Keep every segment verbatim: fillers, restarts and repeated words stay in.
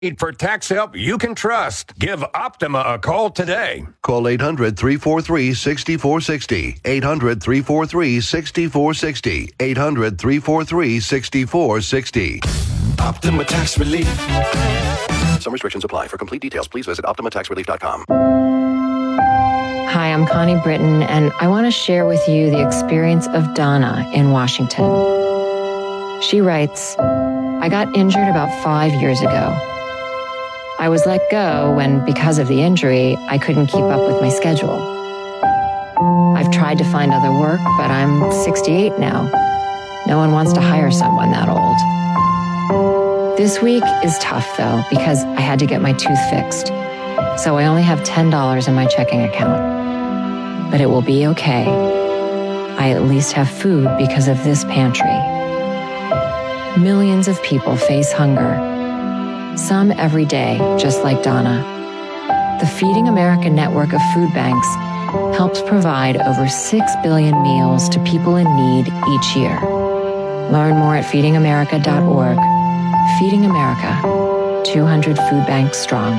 For tax help you can trust. Give Optima a call today. Call eight hundred, three four three, six four six zero. eight hundred, three four three, six four six zero. eight hundred, three four three, six four six zero. Optima Tax Relief. Some restrictions apply. For complete details, please visit optima tax relief dot com. Hi, I'm Connie Britton, and I want to share with you the experience of Donna in Washington. She writes, I got injured about five years ago. I was let go when, because of the injury, I couldn't keep up with my schedule. I've tried to find other work, but I'm sixty-eight now. No one wants to hire someone that old. This week is tough, though, because I had to get my tooth fixed. So I only have ten dollars in my checking account. But it will be okay. I at least have food because of this pantry. Millions of people face hunger. Some every day, just like Donna. The Feeding America network of food banks helps provide over six billion meals to people in need each year. Learn more at feeding america dot org. Feeding America, two hundred food banks strong.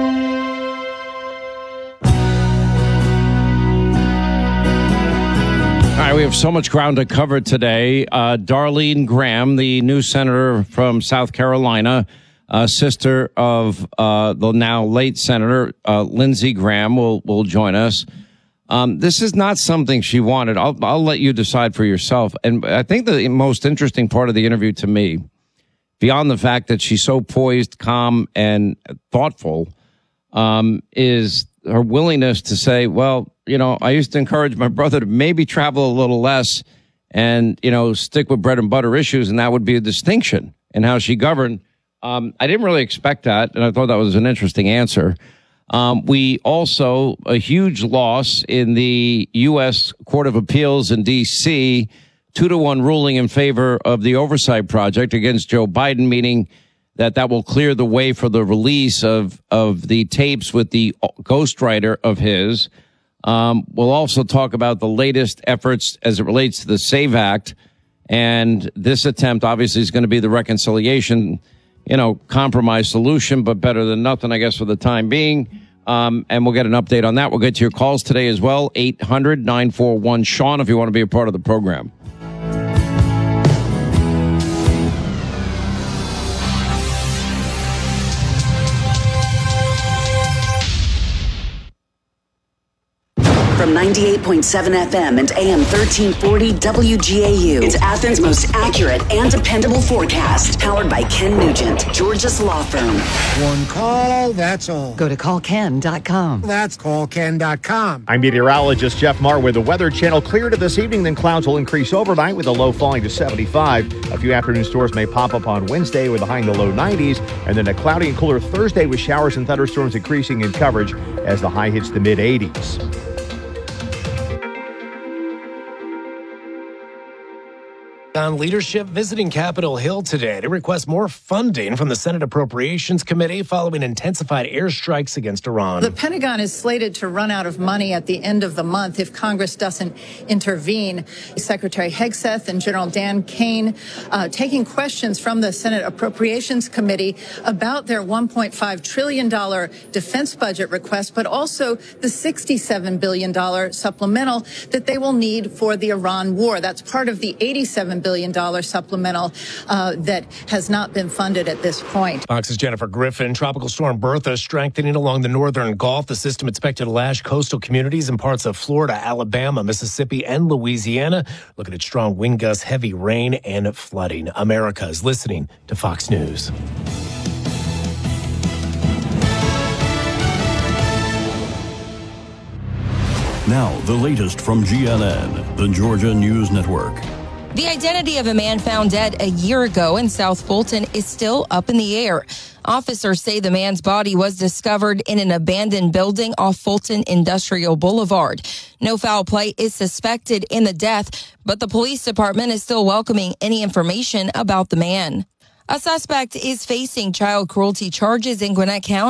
All right, we have so much ground to cover today. Uh, Darlene Graham, the new senator from South Carolina, uh, sister of uh, the now late Senator uh, Lindsey Graham, will will join us. Um, this is not something she wanted. I'll I'll let you decide for yourself. And I think the most interesting part of the interview to me, beyond the fact that she's so poised, calm, and thoughtful, um, is her willingness to say, well, you know, I used to encourage my brother to maybe travel a little less and, you know, stick with bread and butter issues, and that would be a distinction in how she governed. Um, I didn't really expect that, and I thought that was an interesting answer. Um, we also, a huge loss in the U S Court of Appeals in D C, two to one ruling in favor of the Oversight Project against Joe Biden, meaning that that will clear the way for the release of, of the tapes with the ghostwriter of his. Um, we'll also talk about the latest efforts as it relates to the SAVE Act. And this attempt obviously is going to be the reconciliation, you know, compromise solution, but better than nothing, I guess, for the time being. Um, and we'll get an update on that. We'll get to your calls today as well. eight hundred, nine four one, Sean, if you want to be a part of the program. From ninety-eight point seven F M and A M thirteen forty W G A U. It's Athens' most accurate and dependable forecast. Powered by Ken Nugent, George's Law Firm. One call, that's all. Go to call ken dot com. That's call ken dot com. I'm meteorologist Jeff Marr with the Weather Channel. Clear to this evening, then clouds will increase overnight with a low falling to seventy-five. A few afternoon storms may pop up on Wednesday with a high in the low nineties. And then a cloudy and cooler Thursday with showers and thunderstorms increasing in coverage as the high hits the mid eighties. On leadership visiting Capitol Hill today to request more funding from the Senate Appropriations Committee following intensified airstrikes against Iran. The Pentagon is slated to run out of money at the end of the month if Congress doesn't intervene. Secretary Hegseth and General Dan Kane uh, taking questions from the Senate Appropriations Committee about their one point five trillion dollars defense budget request, but also the sixty-seven billion dollars supplemental that they will need for the Iran war. That's part of the eighty-seven billion dollars supplemental uh, that has not been funded at this point. Fox's Jennifer Griffin. Tropical storm Bertha strengthening along the northern Gulf. The system expected to lash coastal communities in parts of Florida, Alabama, Mississippi, and Louisiana. Looking at strong wind gusts, heavy rain, and flooding. America is listening to Fox News. Now, the latest from G N N, the Georgia News Network. The identity of a man found dead a year ago in South Fulton is still up in the air. Officers say the man's body was discovered in an abandoned building off Fulton Industrial Boulevard. No foul play is suspected in the death, but the police department is still welcoming any information about the man. A suspect is facing child cruelty charges in Gwinnett County.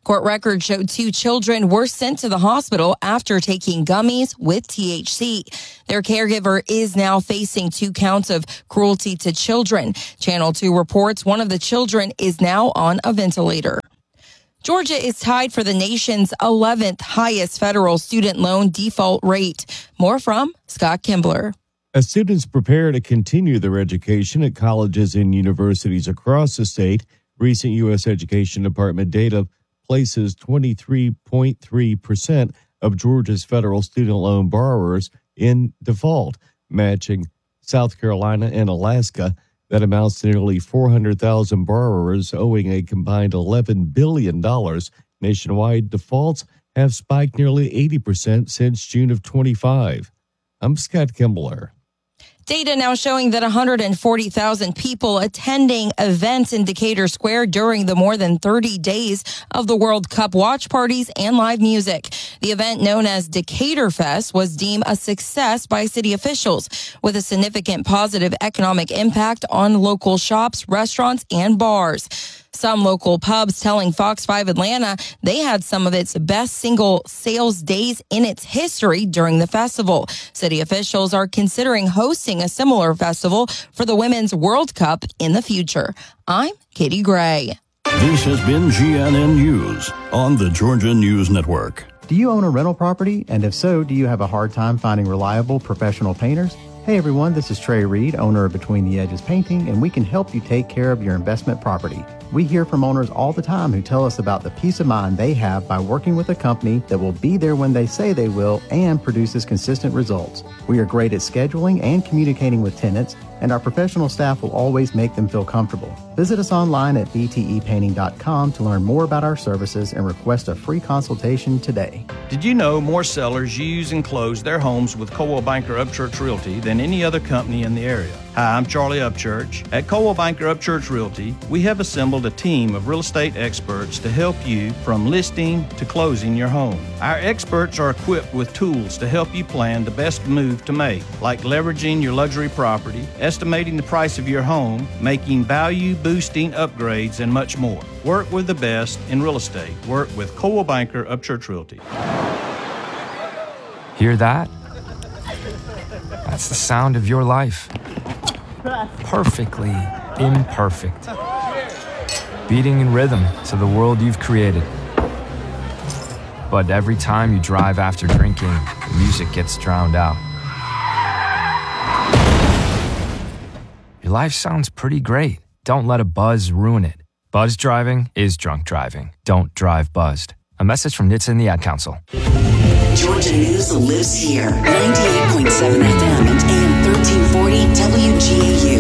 Court records showed two children were sent to the hospital after taking gummies with T H C. Their caregiver is now facing two counts of cruelty to children. Channel two reports one of the children is now on a ventilator. Georgia is tied for the nation's eleventh highest federal student loan default rate. More from Scott Kimbler. As students prepare to continue their education at colleges and universities across the state, recent U S Education Department data places twenty-three point three percent of Georgia's federal student loan borrowers in default, matching South Carolina and Alaska. That amounts to nearly four hundred thousand borrowers owing a combined eleven billion dollars. Nationwide defaults have spiked nearly eighty percent since June of twenty-five. I'm Scott Kimbler. Data now showing that one hundred forty thousand people attending events in Decatur Square during the more than thirty days of the World Cup watch parties and live music. The event, known as Decatur Fest, was deemed a success by city officials, with a significant positive economic impact on local shops, restaurants, and bars. Some local pubs telling Fox five Atlanta they had some of its best single sales days in its history during the festival. City officials are considering hosting a similar festival for the Women's World Cup in the future. I'm Katie Gray. This has been G N N News on the Georgia News Network. Do you own a rental property? And if so, do you have a hard time finding reliable professional painters? Hey everyone, this is Trey Reed, owner of Between the Edges Painting, and we can help you take care of your investment property. We hear from owners all the time who tell us about the peace of mind they have by working with a company that will be there when they say they will and produces consistent results. We are great at scheduling and communicating with tenants, and our professional staff will always make them feel comfortable. Visit us online at b t e painting dot com to learn more about our services and request a free consultation today. Did you know more sellers use and close their homes with Coldwell Banker Upchurch Realty than any other company in the area? Hi, I'm Charlie Upchurch. At Coldwell Banker Upchurch Realty, we have assembled a team of real estate experts to help you from listing to closing your home. Our experts are equipped with tools to help you plan the best move to make, like leveraging your luxury property, estimating the price of your home, making value-boosting upgrades, and much more. Work with the best in real estate. Work with Coldwell Banker Upchurch Realty. Hear that? That's the sound of your life. Perfectly imperfect. Beating in rhythm to the world you've created. But every time you drive after drinking, the music gets drowned out. Your life sounds pretty great. Don't let a buzz ruin it. Buzz driving is drunk driving. Don't drive buzzed. A message from N H T S A and the Ad Council. Georgia News lives here. ninety-eight point seven F M and A M thirteen forty W G A U.